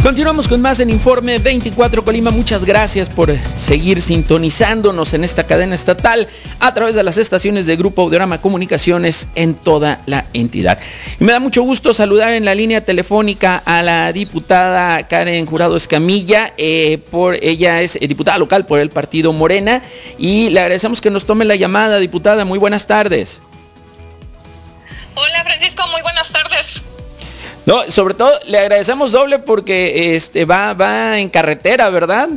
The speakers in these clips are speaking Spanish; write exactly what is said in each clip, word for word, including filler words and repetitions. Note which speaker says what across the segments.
Speaker 1: Continuamos con más en Informe veinticuatro Colima. Muchas gracias por seguir sintonizándonos en esta cadena estatal a través de las estaciones de Grupo Audiorama Comunicaciones en toda la entidad. Y me da mucho gusto saludar en la línea telefónica a la diputada Karen Jurado Escamilla. Eh, por, ella es diputada local por el partido Morena y le agradecemos que nos tome la llamada, diputada. Muy buenas tardes.
Speaker 2: Hola Francisco, muy buenas tardes.
Speaker 1: No, sobre todo le agradecemos doble porque este va va en carretera, ¿verdad?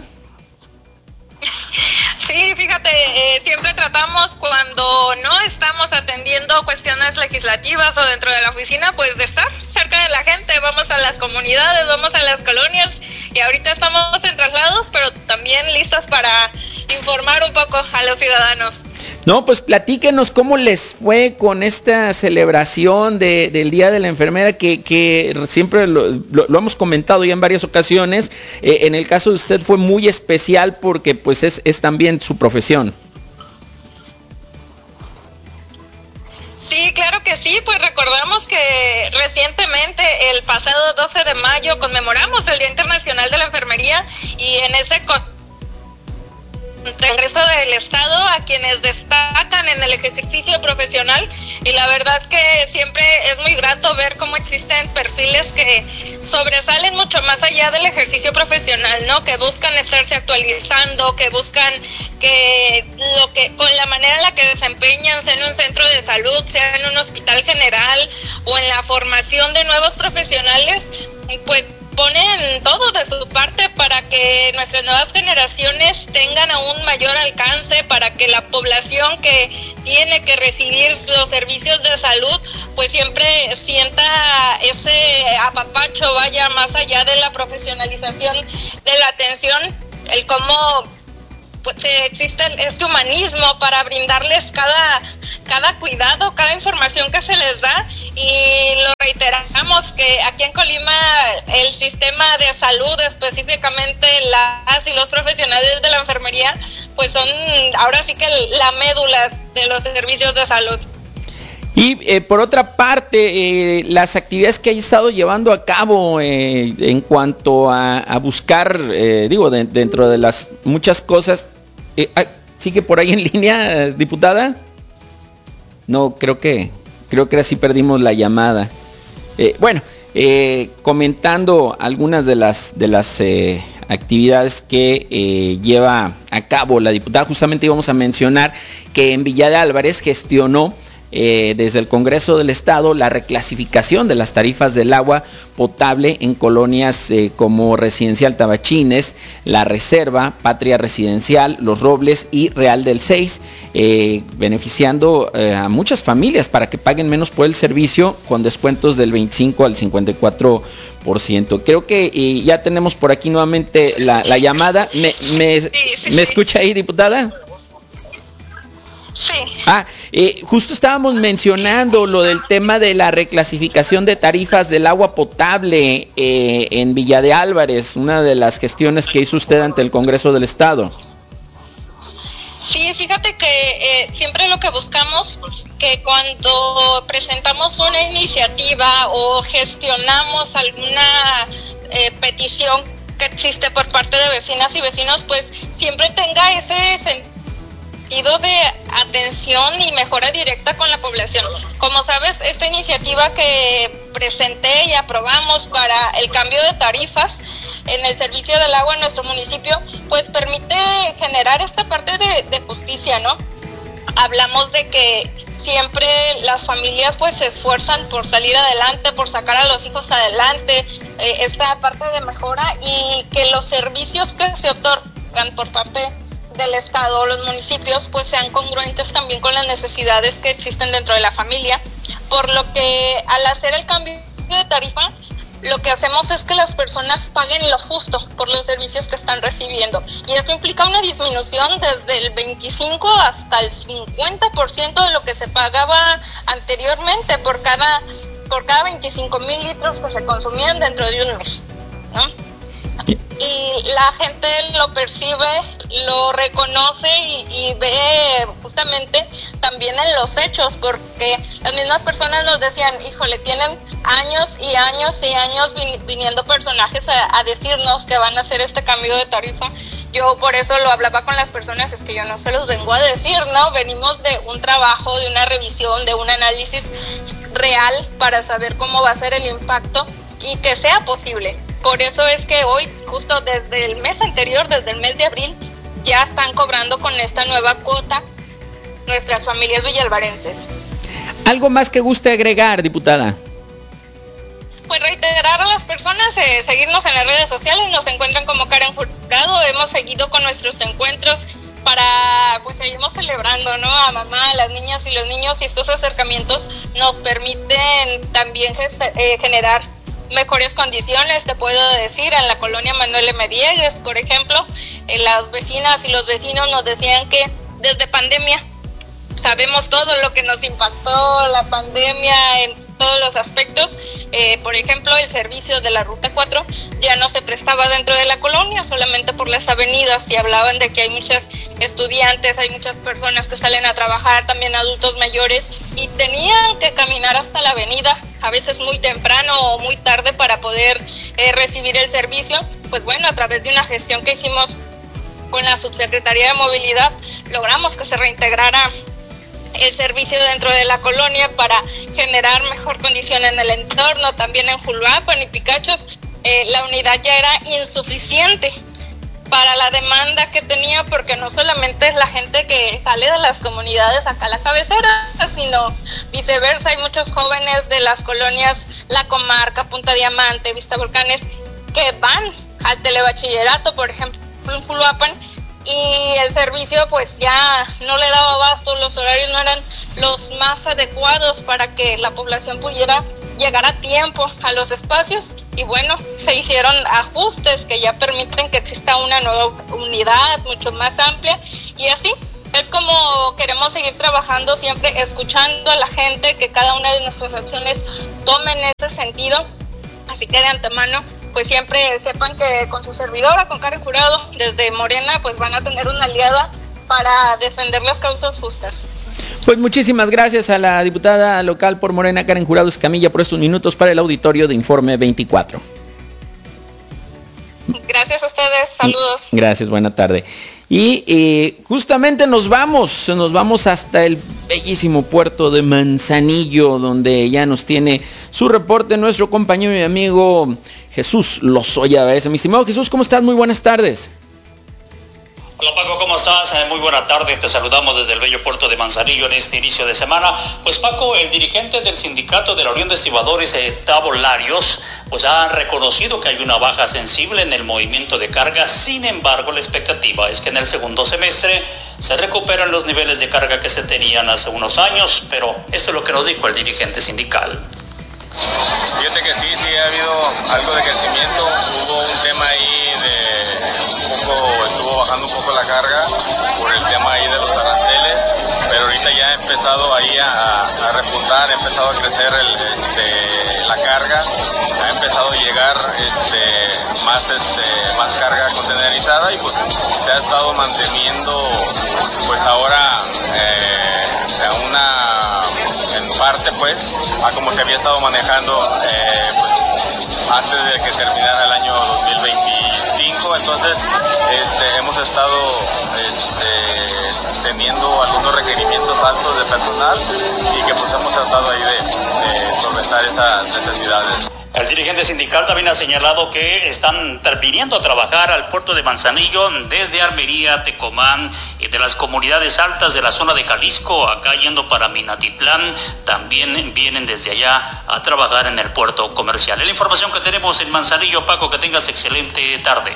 Speaker 2: Sí, fíjate, eh, siempre tratamos cuando no estamos atendiendo cuestiones legislativas o dentro de la oficina, pues de estar cerca de la gente. Vamos a las comunidades, vamos a las colonias y ahorita estamos en traslados, pero también listas para informar un poco a los ciudadanos.
Speaker 1: No, pues platíquenos cómo les fue con esta celebración de, del Día de la Enfermera, que, que siempre lo, lo, lo hemos comentado ya en varias ocasiones. Eh, en el caso de usted fue muy especial porque pues es, es también su profesión.
Speaker 2: Sí, claro que sí, pues recordamos que recientemente, el pasado doce de mayo, conmemoramos el Día Internacional de la Enfermería y en ese con Congreso del Estado a quienes destacan en el ejercicio profesional, y la verdad que siempre es muy grato ver cómo existen perfiles que sobresalen mucho más allá del ejercicio profesional, ¿no? Que buscan estarse actualizando, que buscan que lo que con la manera en la que desempeñan, sea en un centro de salud, sea en un hospital general o en la formación de nuevos profesionales, pues ponen todo de su parte para que nuestras nuevas generaciones tengan aún mayor alcance, para que la población que tiene que recibir los servicios de salud pues siempre sienta ese apapacho, vaya más allá de la profesionalización de la atención, el cómo pues existe este humanismo para brindarles cada cada cuidado, cada información que se les da. Y lo reiteramos que aquí en Colima el sistema de salud, específicamente las y los profesionales de la enfermería, pues son ahora sí que la médula de los servicios de salud.
Speaker 1: Y eh, por otra parte, eh, las actividades que hay estado llevando a cabo eh, en cuanto a, a buscar, eh, digo, de, dentro de las muchas cosas, eh, ¿sigue por ahí en línea, diputada? No, creo que creo que así perdimos la llamada. Eh, bueno, eh, comentando algunas de las de las eh, actividades que eh, lleva a cabo la diputada, justamente íbamos a mencionar que en Villa de Álvarez gestionó Eh, desde el Congreso del Estado la reclasificación de las tarifas del agua potable en colonias eh, como Residencial Tabachines, La Reserva, Patria Residencial, Los Robles y Real del seis, eh, beneficiando eh, a muchas familias para que paguen menos por el servicio con descuentos del veinticinco al cincuenta y cuatro por ciento. Creo que eh, ya tenemos por aquí nuevamente la, la llamada. ¿Me, me,
Speaker 2: sí, sí,
Speaker 1: ¿me
Speaker 2: sí.
Speaker 1: escucha ahí, diputada?
Speaker 2: Sí.
Speaker 1: Ah, eh, justo estábamos mencionando lo del tema de la reclasificación de tarifas del agua potable eh, en Villa de Álvarez, una de las gestiones que hizo usted ante el Congreso del Estado.
Speaker 2: Sí, fíjate que eh, siempre lo que buscamos, que cuando presentamos una iniciativa o gestionamos alguna eh, petición que existe por parte de vecinas y vecinos, pues siempre tenga ese sentido de atención y mejora directa con la población. Como sabes, esta iniciativa que presenté y aprobamos para el cambio de tarifas en el servicio del agua en nuestro municipio, pues permite generar esta parte de, de justicia, ¿no? Hablamos de que siempre las familias pues se esfuerzan por salir adelante, por sacar a los hijos adelante, eh, esta parte de mejora, y que los servicios que se otorgan por parte del Estado o los municipios pues sean congruentes también con las necesidades que existen dentro de la familia, por lo que al hacer el cambio de tarifa lo que hacemos es que las personas paguen lo justo por los servicios que están recibiendo, y eso implica una disminución desde el veinticinco hasta el cincuenta por ciento de lo que se pagaba anteriormente por cada por cada veinticinco mil litros que se consumían dentro de un mes, ¿no? Y la gente lo percibe, lo reconoce y, y ve justamente también en los hechos, porque las mismas personas nos decían, híjole, tienen años y años y años vin- viniendo personajes a, a decirnos que van a hacer este cambio de tarifa. Yo por eso lo hablaba con las personas, es que yo no se los vengo a decir, ¿no? Venimos de un trabajo, de una revisión, de un análisis real para saber cómo va a ser el impacto y que sea posible. Por eso es que hoy, justo desde el mes anterior, desde el mes de abril, ya están cobrando con esta nueva cuota nuestras familias villalvarenses.
Speaker 1: ¿Algo más que guste agregar, diputada?
Speaker 2: Pues reiterar a las personas, eh, seguirnos en las redes sociales, nos encuentran como Karen Jurado, hemos seguido con nuestros encuentros para, pues seguimos celebrando, ¿no? A mamá, a las niñas y los niños, y estos acercamientos nos permiten también gesta- eh, generar mejores condiciones, te puedo decir, en la colonia Manuel M. Diegues, por ejemplo, eh, las vecinas y los vecinos nos decían que desde pandemia sabemos todo lo que nos impactó la pandemia en todos los aspectos. Eh, por ejemplo, el servicio de la Ruta cuatro ya no se prestaba dentro de la colonia, solamente por las avenidas, y hablaban de que hay muchas estudiantes, hay muchas personas que salen a trabajar, también adultos mayores, y tenían que caminar hasta la avenida, a veces muy temprano o muy tarde para poder eh, recibir el servicio. Pues bueno, a través de una gestión que hicimos con la Subsecretaría de Movilidad, logramos que se reintegrara el servicio dentro de la colonia para generar mejor condición en el entorno. También en Juluapan y Picachos eh, la unidad ya era insuficiente para la demanda que tenía, porque no solamente es la gente que sale de las comunidades acá a la cabecera, sino viceversa, hay muchos jóvenes de las colonias La Comarca, Punta Diamante, Vista Volcanes, que van al telebachillerato, por ejemplo, en Juluapan, y el servicio pues ya no le daba abasto, los horarios no eran los más adecuados para que la población pudiera llegar a tiempo a los espacios, y bueno, se hicieron ajustes que ya permiten que exista una nueva unidad mucho más amplia, y así es como queremos seguir trabajando, siempre escuchando a la gente, que cada una de nuestras acciones tomen ese sentido. Así que de antemano, pues siempre sepan que con su servidora, con Karen Jurado, desde Morena, pues van a tener una aliada para defender las causas justas.
Speaker 1: Pues muchísimas gracias a la diputada local por Morena, Karen Jurado Escamilla, por estos minutos para el auditorio de Informe veinticuatro.
Speaker 2: Gracias a ustedes, saludos.
Speaker 1: Gracias, buena tarde. Y eh, justamente nos vamos, nos vamos hasta el bellísimo puerto de Manzanillo, donde ya nos tiene su reporte nuestro compañero y amigo Jesús Lozoya. Mi estimado Jesús, ¿cómo estás? Muy buenas tardes.
Speaker 3: Hola Paco, ¿cómo estás? Eh, muy buena tarde, te saludamos desde el bello puerto de Manzanillo en este inicio de semana. Pues Paco, el dirigente del sindicato de la Unión de Estibadores, eh, Tavo Larios, pues ha reconocido que hay una baja sensible en el movimiento de carga. Sin embargo, la expectativa es que en el segundo semestre se recuperan los niveles de carga que se tenían hace unos años, pero esto es lo que nos dijo el dirigente sindical.
Speaker 4: Fíjate que sí, sí ha habido algo de crecimiento, hubo un tema ahí de un poco, estuvo bajando un poco la carga por el tema ahí de los aranceles, pero ahorita ya ha empezado ahí a, a repuntar, ha empezado a crecer el, este, la carga, ha empezado a llegar este, más, este, más carga contenerizada, y pues se ha estado manteniendo pues ahora eh, a una en parte pues a como se había estado manejando eh, pues, antes de que terminara el año dos mil veinticinco. Entonces este, hemos estado este, teniendo algunos requerimientos altos de personal, y que pues hemos tratado ahí de, de solventar esas necesidades.
Speaker 3: El dirigente sindical también ha señalado que están viniendo a trabajar al puerto de Manzanillo desde Armería, Tecomán y de las comunidades altas de la zona de Jalisco, acá yendo para Minatitlán, también vienen desde allá a trabajar en el puerto comercial. Es la información que tenemos en Manzanillo. Paco, que tengas excelente tarde.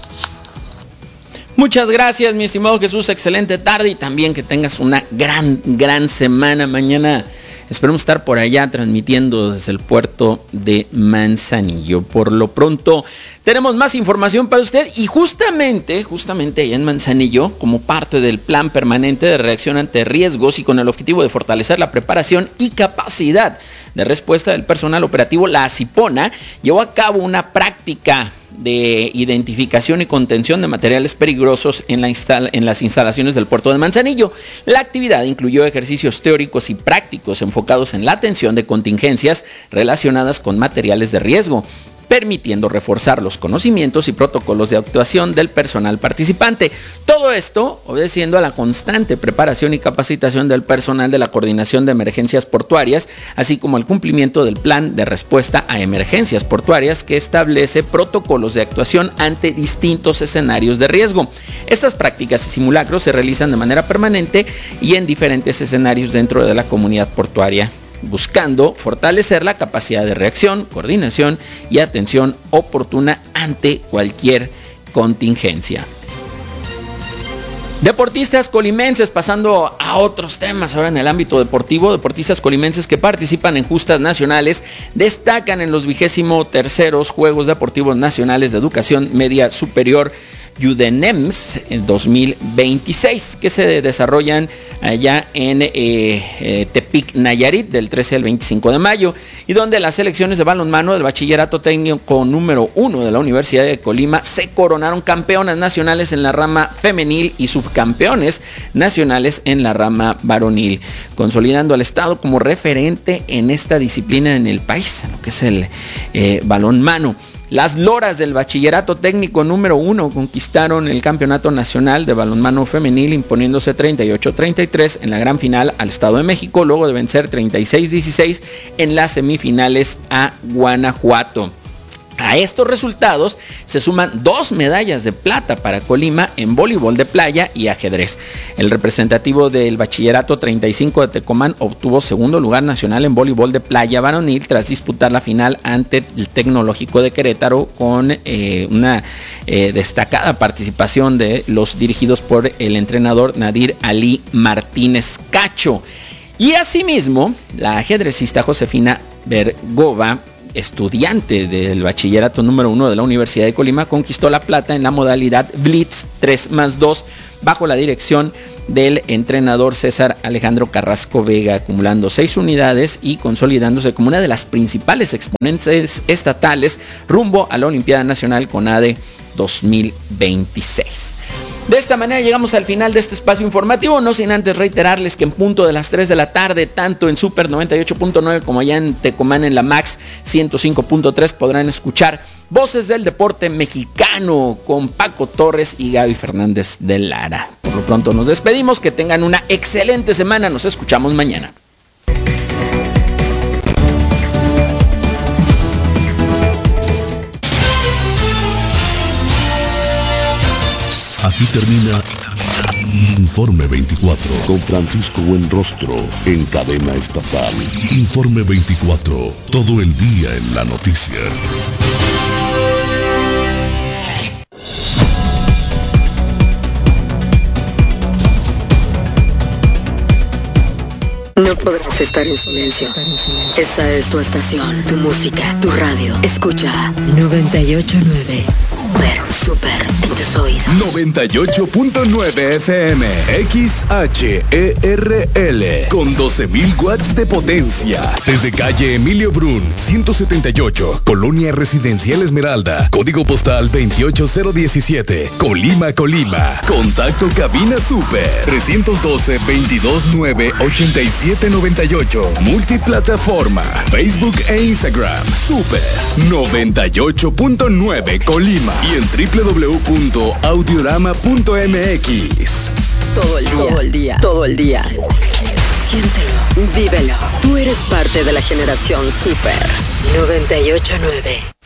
Speaker 1: Muchas gracias, mi estimado Jesús, excelente tarde, y también que tengas una gran, gran semana. Mañana esperemos estar por allá transmitiendo desde el puerto de Manzanillo. Por lo pronto tenemos más información para usted, y justamente, justamente allá en Manzanillo, como parte del plan permanente de reacción ante riesgos y con el objetivo de fortalecer la preparación y capacidad de respuesta del personal operativo, la ACIPONA llevó a cabo una práctica de identificación y contención de materiales peligrosos en, la instala- en las instalaciones del puerto de Manzanillo. La actividad incluyó ejercicios teóricos y prácticos enfocados en la atención de contingencias relacionadas con materiales de riesgo, permitiendo reforzar los conocimientos y protocolos de actuación del personal participante. Todo esto obedeciendo a la constante preparación y capacitación del personal de la Coordinación de Emergencias Portuarias, así como el cumplimiento del Plan de Respuesta a Emergencias Portuarias, que establece protocolos de actuación ante distintos escenarios de riesgo. Estas prácticas y simulacros se realizan de manera permanente y en diferentes escenarios dentro de la comunidad portuaria, buscando fortalecer la capacidad de reacción, coordinación y atención oportuna ante cualquier contingencia. Deportistas colimenses, pasando a otros temas ahora en el ámbito deportivo, deportistas colimenses que participan en justas nacionales destacan en los vigésimo terceros Juegos Deportivos Nacionales de Educación Media Superior Yudenems en dos mil veintiséis, que se desarrollan allá en eh, eh, Tepic, Nayarit, del trece al veinticinco de mayo, y donde las selecciones de balonmano del bachillerato técnico número uno de la Universidad de Colima se coronaron campeonas nacionales en la rama femenil y subcampeones nacionales en la rama varonil, consolidando al estado como referente en esta disciplina en el país, en lo que es el eh, balonmano. Las Loras del Bachillerato Técnico número uno conquistaron el Campeonato Nacional de Balonmano Femenil, imponiéndose treinta y ocho a treinta y tres en la gran final al Estado de México, luego de vencer treinta y seis a dieciséis en las semifinales a Guanajuato. A estos resultados se suman dos medallas de plata para Colima en voleibol de playa y ajedrez. El representativo del Bachillerato treinta y cinco de Tecomán obtuvo segundo lugar nacional en voleibol de playa varonil tras disputar la final ante el Tecnológico de Querétaro, con eh, una eh, destacada participación de los dirigidos por el entrenador Nadir Ali Martínez Cacho. Y asimismo, la ajedrecista Josefina Bergova, estudiante del bachillerato número uno de la Universidad de Colima, conquistó la plata en la modalidad Blitz tres más dos bajo la dirección del entrenador César Alejandro Carrasco Vega, acumulando seis unidades y consolidándose como una de las principales exponentes estatales rumbo a la Olimpiada Nacional CONADE dos mil veintiséis. De esta manera llegamos al final de este espacio informativo, no sin antes reiterarles que en punto de las tres de la tarde, tanto en Super noventa y ocho punto nueve como allá en Tecomán en la Max ciento cinco punto tres, podrán escuchar Voces del Deporte Mexicano con Paco Torres y Gaby Fernández de Lara. Por lo pronto nos despedimos, que tengan una excelente semana, nos escuchamos mañana.
Speaker 5: Aquí termina Informe veinticuatro con Francisco Buenrostro en cadena estatal. Informe veinticuatro, todo el día en la noticia.
Speaker 6: No podrás estar en silencio. Esta es tu estación, tu música, tu radio. Escucha noventa y ocho punto nueve. Super, super en tus oídos.
Speaker 7: noventa y ocho punto nueve F M, X H E R L, con doce mil watts de potencia. Desde calle Emilio Brun, ciento setenta y ocho, Colonia Residencial Esmeralda, código postal veintiocho cero diecisiete, Colima, Colima. Contacto cabina super, trescientos doce, veintidós nueve, ochenta y siete noventa y ocho. Multiplataforma, Facebook e Instagram, Super noventa y ocho punto nueve Colima. Y en doble u doble u doble u punto audiorama punto m x.
Speaker 6: Todo el día, todo el día, todo el día. Siéntelo, vívelo. Tú eres parte de la generación Super noventa y ocho punto nueve.